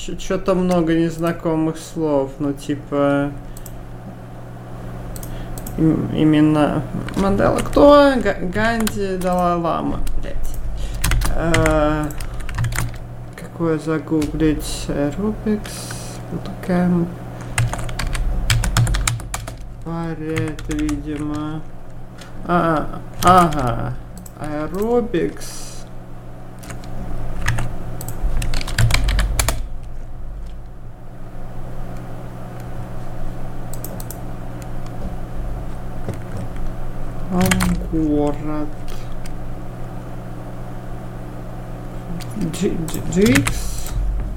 Что-то много незнакомых слов, ну типа... Именно Мандела. Кто? Ганди, Далай-Лама. Какое загуглить? Aerobics, Bootcamp. Парет, видимо. Ага. Aerobics. Город. Джикс.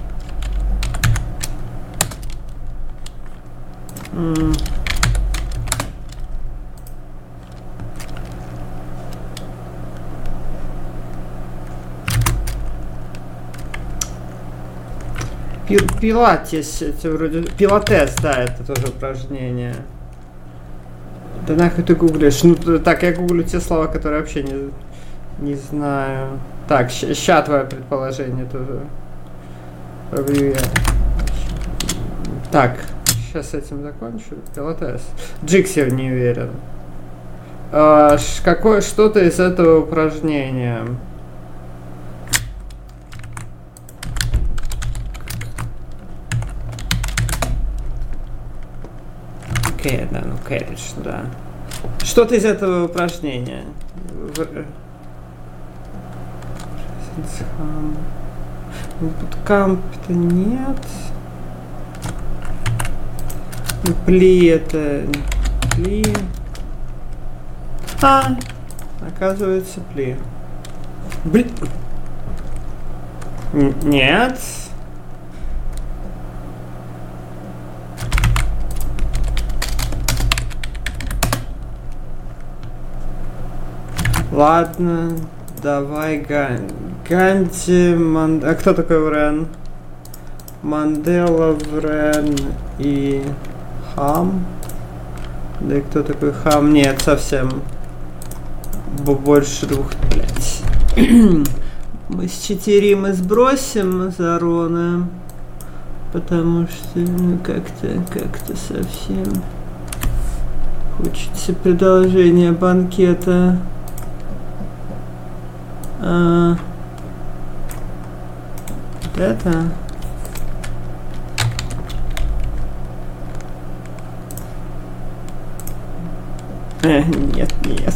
Пилатес, это вроде... Пилатес, да, это тоже упражнение. Да нахуй ты гуглишь? Ну так, я гуглю те слова, которые вообще не знаю. Так, ща твое предположение тоже. Пробью я. Так, сейчас с этим закончу. Пилатес. Джикс я не уверен. Какое что-то из этого упражнения? Да, ну кэрридж, да. Что-то из этого упражнения. Bootcamp-то нет. Пли это... Пли... Оказывается, пли. Блин. Нет. Ладно, давай Ганди, А кто такой Врен? Мандела, Врен и Хам. Да и кто такой Хам? Нет, совсем. Больше двух, блять. Мы с четырем сбросим Зарона. Потому что, ну, как-то совсем... Хочется продолжения банкета. Вот это. Нет.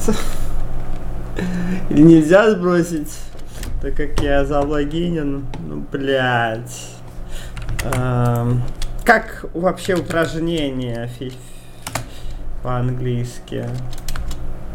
Или нельзя сбросить, так как я залогинен. Ну, блядь. Как вообще упражнение по-английски?